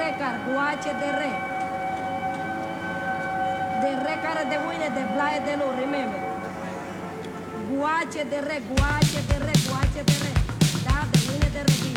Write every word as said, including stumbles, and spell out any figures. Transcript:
re car, guache de re. The re car de winner, the blind de lo, remember. Guache de re, guache de re, guache de re. Da the winner de re.